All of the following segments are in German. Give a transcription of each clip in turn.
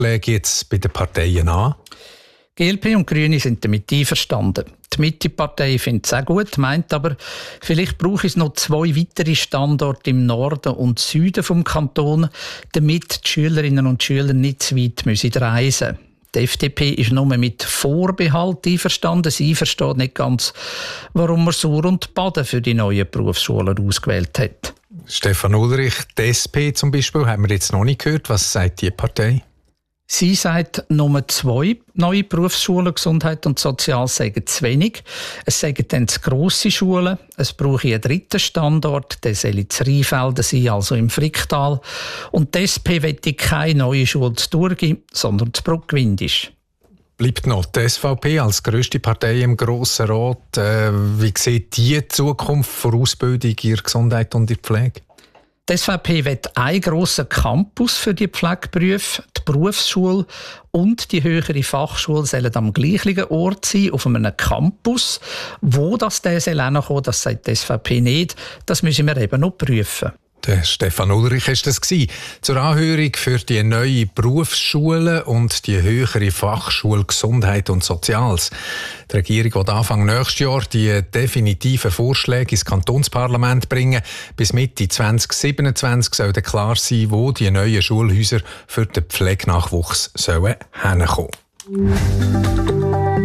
Lege jetzt bei den Parteien an? GLP und Grüne sind damit einverstanden. Die Mitte-Partei findet es auch gut, meint aber, vielleicht brauche es noch 2 weitere Standorte im Norden und Süden vom Kanton, damit die Schülerinnen und Schüler nicht zu weit reisen müssen. Die FDP ist nur mit Vorbehalt einverstanden. Sie versteht nicht ganz, warum man Sur und Baden für die neuen Berufsschulen ausgewählt hat. Stefan Ulrich, die SP zum Beispiel, haben wir jetzt noch nicht gehört. Was sagt die Partei? Sie sagt, nur 2 neue Berufsschulen, Gesundheit und Sozial, sagen zu wenig. Es sagen dann zu grosse Schulen. Es brauche einen 3. Standort, der soll in Rheinfelden sein, also im Fricktal. Und die SP möchte keine neue Schule zu Thurgau, sondern zu Bruckwindisch. Bleibt noch die SVP als grösste Partei im Grossen Rat. Wie sieht die Zukunft für Ausbildung in der Gesundheit und in der Pflege? Die SVP will einen grossen Campus für die Pflegeberufe. Die Berufsschule und die höhere Fachschule sollen am gleichen Ort sein, auf einem Campus. Wo das der soll hinkommen, das sagt die SVP nicht. Das müssen wir eben noch prüfen. Der Stefan Ulrich war das zur Anhörung für die neue Berufsschule und die höhere Fachschule Gesundheit und Soziales. Die Regierung will Anfang nächstes Jahr die definitiven Vorschläge ins Kantonsparlament bringen. Bis Mitte 2027 soll dann klar sein, wo die neuen Schulhäuser für den Pflegenachwuchs hinkommen sollen.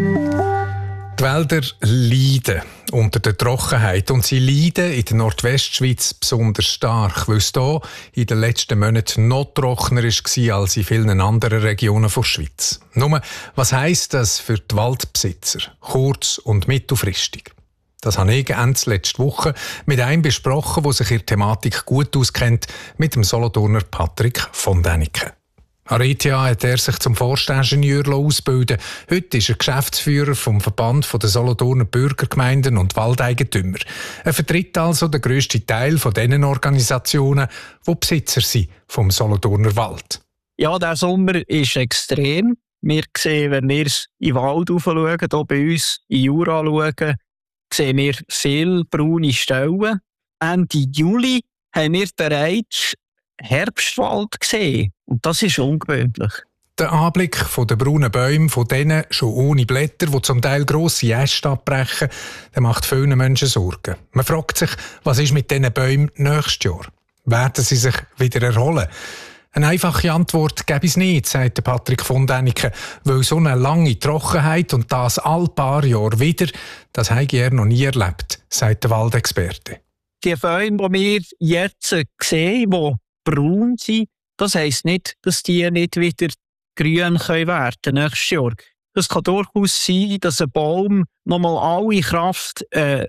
Die Wälder leiden unter der Trockenheit und sie leiden in der Nordwestschweiz besonders stark, weil es hier in den letzten Monaten noch trockener war als in vielen anderen Regionen der Schweiz. Nur, was heisst das für die Waldbesitzer, kurz- und mittelfristig? Das habe ich letzte Woche mit einem besprochen, der sich in der Thematik gut auskennt, mit dem Solothurner Patrick von Däniken. An der ETH hat er sich zum Forstingenieur ausbilden. Heute ist er Geschäftsführer vom Verband der Solothurner Bürgergemeinden und Waldeigentümer. Er vertritt also den grössten Teil von diesen Organisationen, die Besitzer sind vom Solothurner Wald. Ja, der Sommer ist extrem. Wir sehen, wenn wir in den Wald schauen, hier bei uns in Jura schauen, sehen wir viele braune Stellen. Ende Juli haben wir bereits Herbstwald gesehen. Und das ist ungewöhnlich. Der Anblick der braunen Bäume, von denen schon ohne Blätter, die zum Teil grosse Äste abbrechen, der macht vielen Menschen Sorgen. Man fragt sich, was ist mit diesen Bäumen nächstes Jahr? Werden sie sich wieder erholen? Eine einfache Antwort gäbe es nicht, sagt Patrick von Däniken, weil so eine lange Trockenheit und das all paar Jahre wieder, das habe er noch nie erlebt, sagt der Waldexperte. Die Bäume, die wir jetzt sehen, die braun sind, das heisst nicht, dass die nicht wieder grün werden können nächstes Jahr. Es kann durchaus sein, dass ein Baum nochmal alle Kraft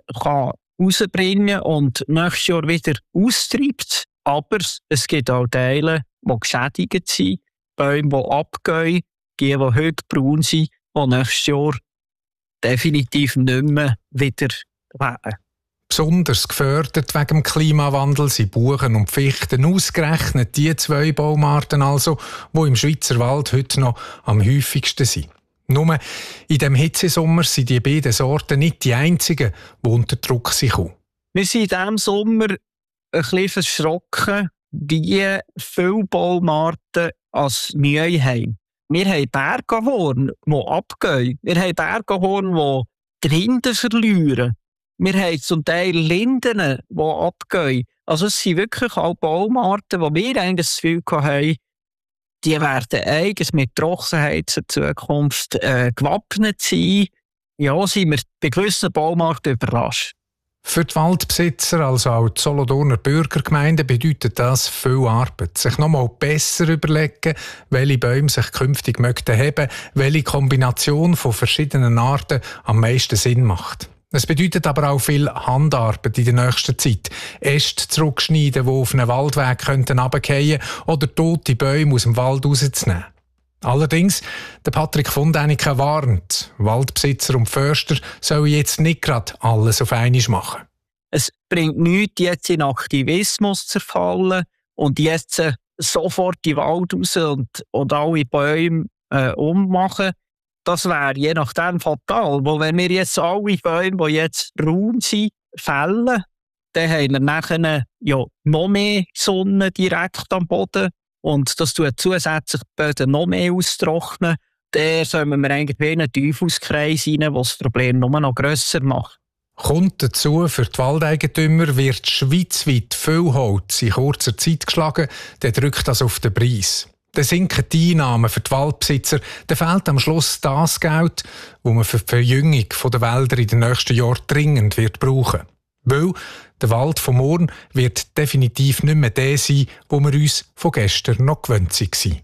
rausbringen kann und nächstes Jahr wieder austreibt. Aber es gibt auch Teile, die geschädigt sind, Bäume, die abgehen, die heute braun sind, die nächstes Jahr definitiv nicht mehr wieder werden. Besonders gefördert wegen dem Klimawandel sind Buchen und Fichten, ausgerechnet die 2 Baumarten also, die im Schweizer Wald heute noch am häufigsten sind. Nur in diesem Hitzesommer sind die beiden Sorten nicht die einzigen, die unter Druck sind. Wir sind in diesem Sommer ein bisschen verschrocken, wie viele Baumarten als Mühe haben. Wir haben Bergahorn, die abgehen. Wir haben Bergahorn, die die Rinde verlieren. Wir haben zum Teil Linden, die abgehen. Also es sind wirklich auch Baumarten, wo wir eigentlich das Gefühl haben, die werden eigentlich mit Trockenheit in Zukunft gewappnet sein. Ja, sind wir bei gewissen Baumarten überrascht. Für die Waldbesitzer, also auch die Solothurner Bürgergemeinden, bedeutet das viel Arbeit. Sich nochmal besser überlegen, welche Bäume sich künftig möchten haben, welche Kombination von verschiedenen Arten am meisten Sinn macht. Es bedeutet aber auch viel Handarbeit in der nächsten Zeit. Äste zurückschneiden, die auf einen Waldweg runterfallen könnten, oder tote Bäume aus dem Wald rauszunehmen. Allerdings, der Patrick von Däniken warnt, Waldbesitzer und Förster sollen jetzt nicht gerade alles auf einmal machen. Es bringt nichts, jetzt in Aktivismus zu verfallen und jetzt sofort in den Wald raus und alle Bäume ummachen. Das wäre je nachdem fatal. Weil wenn wir jetzt alle Bäume, die jetzt braun sind, fällen, dann haben wir nachher ja noch mehr Sonne direkt am Boden. und das tut zusätzlich die Böden noch mehr austrocknen, dann sollen wir eigentlich wie einen Teufelskreis rein, der das Problem nur noch grösser macht. Kommt dazu, für die Waldeigentümer wird schweizweit viel Holz in kurzer Zeit geschlagen, dann drückt das auf den Preis. Dann sinken die Einnahmen für die Waldbesitzer, dann fehlt am Schluss das Geld, das man für die Verjüngung der Wälder in den nächsten Jahren dringend wird brauchen. Weil der Wald von morgen wird definitiv nicht mehr der sein, wo wir uns von gestern noch gewöhnt waren.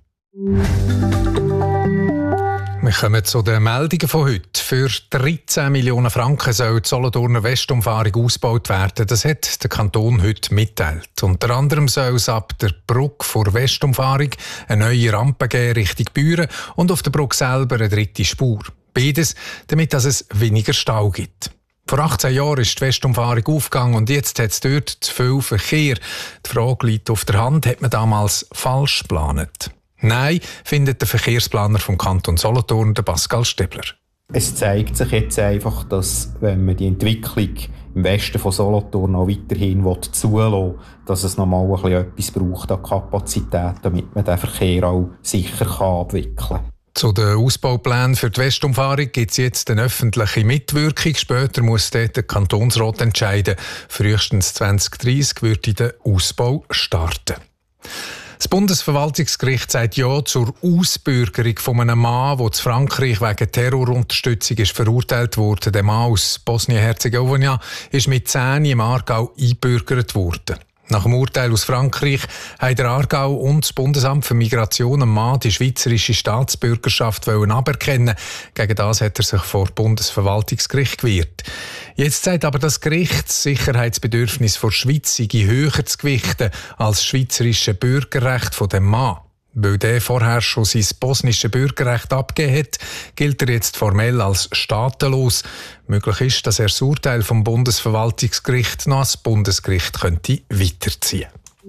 Wir kommen zu den Meldungen von heute. Für 13 Millionen Franken soll die Solothurner Westumfahrung ausgebaut werden. Das hat der Kanton heute mitteilt. Unter anderem soll es ab der Brücke vor Westumfahrung eine neue Rampe geben Richtung Büren und auf der Brücke selber eine dritte Spur. Beides, damit es weniger Stau gibt. Vor 18 Jahren ist die Westumfahrung aufgegangen und jetzt hat es dort zu viel Verkehr. Die Frage liegt auf der Hand, hat man damals falsch geplant? Nein, findet der Verkehrsplaner vom Kanton Solothurn, der Pascal Stebler. Es zeigt sich jetzt einfach, dass, wenn man die Entwicklung im Westen von Solothurn auch weiterhin zulassen will, dass es nochmal etwas braucht an Kapazität, damit man den Verkehr auch sicher abwickeln kann. Zu den Ausbauplänen für die Westumfahrung gibt es jetzt eine öffentliche Mitwirkung. Später muss dort der Kantonsrat entscheiden. Frühestens 2030 würde der Ausbau starten. Das Bundesverwaltungsgericht sagt Ja zur Ausbürgerung von einem Mann, der in Frankreich wegen Terrorunterstützung ist verurteilt wurde. Der Mann aus Bosnien-Herzegowina ist mit 10 im Aargau eingebürgert worden. Nach dem Urteil aus Frankreich haben der Aargau und das Bundesamt für Migration dem Mann die schweizerische Staatsbürgerschaft aberkennen. Gegen das hat er sich vor dem Bundesverwaltungsgericht gewehrt. Jetzt sagt aber das Gericht, das Sicherheitsbedürfnis der Schweiz sei höher zu gewichten als das schweizerische Bürgerrecht von dem Mann. Weil der vorher schon sein bosnisches Bürgerrecht abgegeben hat, gilt er jetzt formell als staatenlos. Möglich ist, dass er das Urteil vom Bundesverwaltungsgericht noch ans Bundesgericht könnte weiterziehen.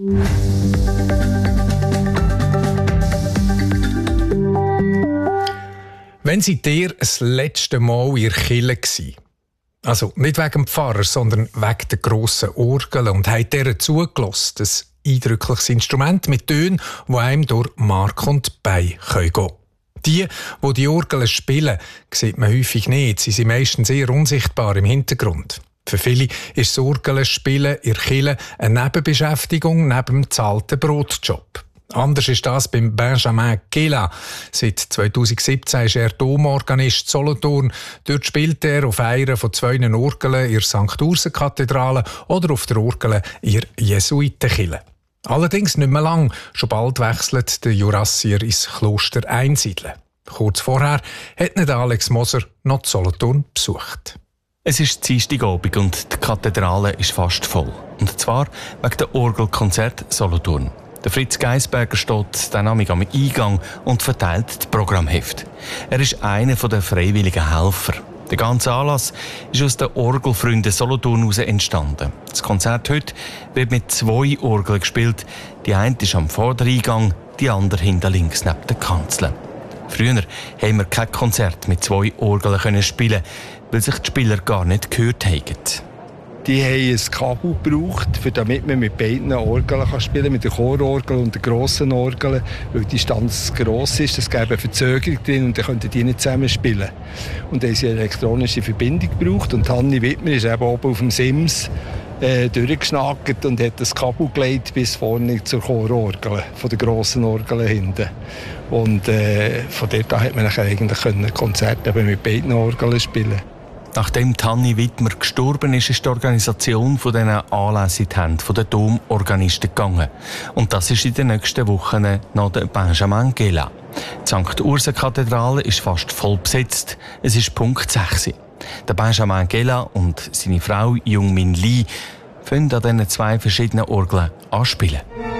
Wenn seid ihr das letzte Mal in der Kirche gewesen? Also nicht wegen dem Pfarrer, sondern wegen der grossen Orgel und habt ihr zugelassen. Das eindrückliches Instrument mit Tönen, die einem durch Mark und Bein gehen können. Die Orgeln spielen, sieht man häufig nicht. Sie sind meistens eher unsichtbar im Hintergrund. Für viele ist das Orgelspielen in der Kirche eine Nebenbeschäftigung neben dem bezahlten Brotjob. Anders ist das beim Benjamin Gela. Seit 2017 ist er Domorganist Solothurn. Dort spielt er auf einer von 2 Orgeln in der St. Ursen-Kathedrale oder auf der Orgel in der Jesuitenkirche. Allerdings nicht mehr lang. Schon bald wechselt der Jurassier ins Kloster Einsiedeln. Kurz vorher hat nicht Alex Moser noch Solothurn besucht. Es ist Dienstagabend und die Kathedrale ist fast voll. Und zwar wegen der Orgelkonzert Solothurn. Der Fritz Geisberger steht dann am Eingang und verteilt das Programmheft. Er ist einer der freiwilligen Helfer. Der ganze Anlass ist aus den Orgelfreunden Solothurn heraus entstanden. Das Konzert heute wird mit 2 Orgeln gespielt. Die eine ist am Vordereingang, die andere hinter links neben der Kanzel. Früher haben wir kein Konzert mit 2 Orgeln spielen, weil sich die Spieler gar nicht gehört haben. Die haben ein Kabel gebraucht, damit man mit beiden Orgeln spielen kann, mit der Chororgel und der grossen Orgel. Weil die Distanz gross ist, es gäbe eine Verzögerung drin und dann könnten die nicht zusammen spielen. Und dann haben sie eine elektronische Verbindung gebraucht und Hanni Wittmer ist eben oben auf dem Sims durchgeschnackt und hat das Kabel gelegt bis vorne zur Chororgel, von der grossen Orgel hinten. Und von dort an hat man eigentlich ein Konzert eben mit beiden Orgeln spielen. Nachdem Hanni Wittmer gestorben ist die Organisation von diesen Anlässen in die Hände der Domorganisten gegangen. Und das ist in den nächsten Wochen noch der Benjamin Gela. Die St. Ursen-Kathedrale ist fast voll besetzt. Es ist Punkt 6. Der Benjamin Gela und seine Frau Jung Min Lee fangen an diesen 2 verschiedenen Orgeln anspielen.